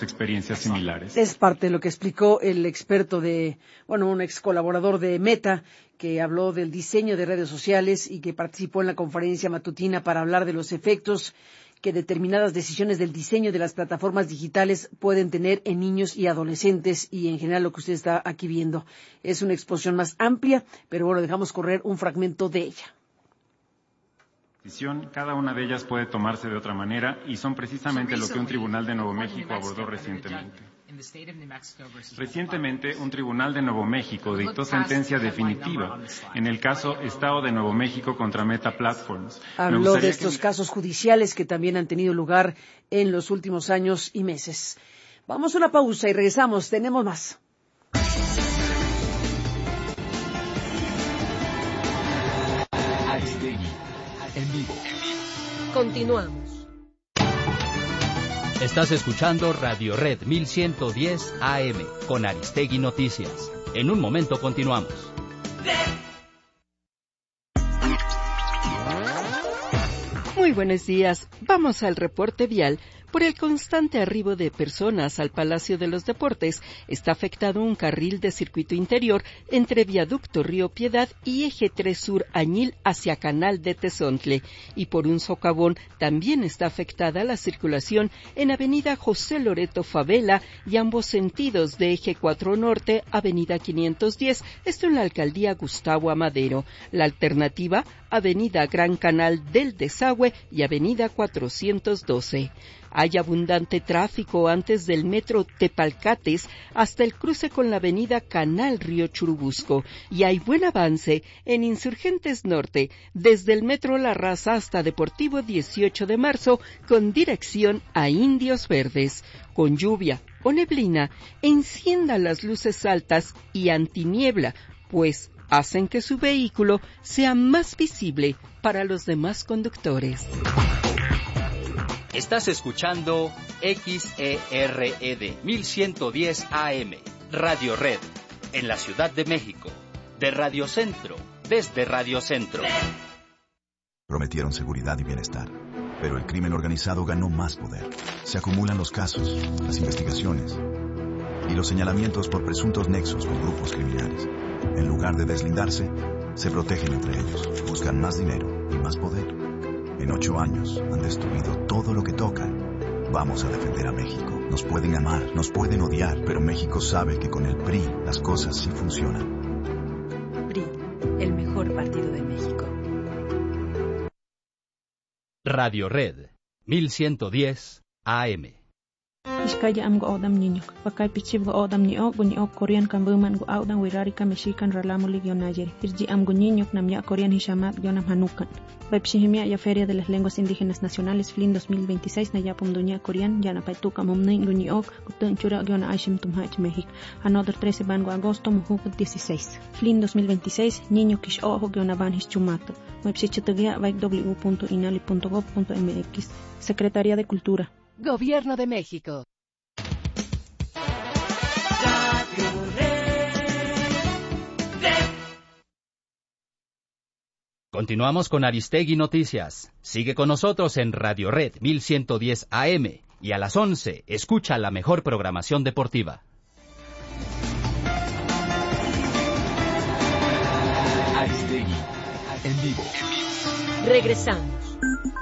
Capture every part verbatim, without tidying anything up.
experiencias similares. Es parte de lo que explicó el experto de, bueno, un ex colaborador de Meta, que habló del diseño de redes sociales y que participó en la conferencia matutina para hablar de los efectos que determinadas decisiones del diseño de las plataformas digitales pueden tener en niños y adolescentes y en general lo que usted está aquí viendo. Es una exposición más amplia, pero bueno, dejamos correr un fragmento de ella. Cada una de ellas puede tomarse de otra manera y son precisamente lo que un tribunal de Nuevo México abordó recientemente. Recientemente, un tribunal de Nuevo México dictó sentencia definitiva en el caso Estado de Nuevo México contra Meta Platforms. Habló de estos que... casos judiciales que también han tenido lugar en los últimos años y meses. Vamos a una pausa y regresamos. Tenemos más. En vivo. Continuamos. Estás escuchando Radio Red mil ciento diez A M con Aristegui Noticias. En un momento continuamos. Muy buenos días. Vamos al reporte vial. Por el constante arribo de personas al Palacio de los Deportes, está afectado un carril de circuito interior entre Viaducto Río Piedad y Eje tres Sur Añil hacia Canal de Tezontle. Y por un socavón también está afectada la circulación en Avenida José Loreto Favela y ambos sentidos de Eje cuatro Norte, Avenida quinientos diez, esto en la Alcaldía Gustavo Amadero. La alternativa, Avenida Gran Canal del Desagüe y Avenida cuatrocientos doce. Hay abundante tráfico antes del metro Tepalcates hasta el cruce con la avenida Canal Río Churubusco y hay buen avance en Insurgentes Norte desde el metro La Raza hasta Deportivo dieciocho de marzo con dirección a Indios Verdes. Con lluvia o neblina, encienda las luces altas y antiniebla, pues hacen que su vehículo sea más visible para los demás conductores. Estás escuchando X E R E D mil ciento diez A M, Radio Red, en la Ciudad de México, de Radio Centro, desde Radio Centro. Prometieron seguridad y bienestar, pero el crimen organizado ganó más poder. Se acumulan los casos, las investigaciones y los señalamientos por presuntos nexos con grupos criminales. En lugar de deslindarse, se protegen entre ellos, buscan más dinero y más poder. En ocho años han destruido todo lo que tocan. Vamos a defender a México. Nos pueden amar, nos pueden odiar, pero México sabe que con el P R I las cosas sí funcionan. P R I, el mejor partido de México. Radio Red, mil ciento diez A M. Iskaya am go odam niño, pakay pichib go odam ni o guni o Korean kan buman go odam wirari ka Mexican ralamu ligio nayer. Irji am go niño nam ya Korean hishamat gionam hanukan. Bepshihimia ya Feria de las Lenguas Indígenas Nacionales F L I N dos mil veintiséis na ya pumduña Korean ya na paituka mumnay guni o gutun chura giona aishim tumhach México. Another trece ban go agosto muhuk dieciséis. F L I N dos mil veintiséis niño kish ojo giona ban hischumato. Websichitugia vaik w punto inali punto gob punto m x. Secretaría de Cultura. Gobierno de México. Continuamos con Aristegui Noticias. Sigue con nosotros en Radio Red mil ciento diez A M y a las once escucha la mejor programación deportiva. Aristegui en vivo. Regresamos.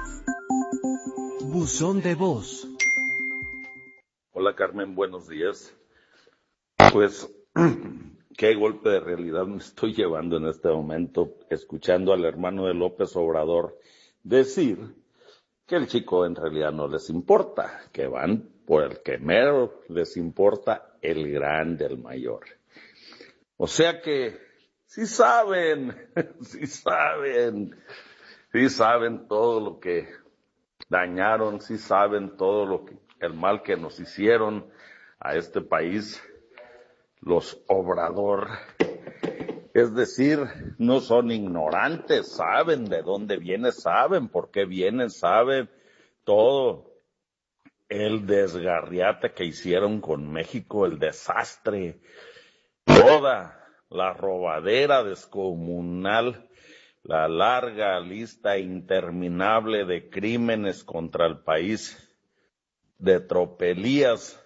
Buzón de voz. Hola Carmen, buenos días. Pues qué golpe de realidad me estoy llevando en este momento, escuchando al hermano de López Obrador decir que el chico en realidad no les importa, que van por el que mero les importa el grande, el mayor. O sea que sí saben, sí saben, sí saben todo lo que dañaron, sí saben todo lo que, el mal que nos hicieron a este país. Los Obrador, es decir, no son ignorantes, saben de dónde viene, saben por qué vienen, saben todo el desgarriate que hicieron con México, el desastre, toda la robadera descomunal, la larga lista interminable de crímenes contra el país, de tropelías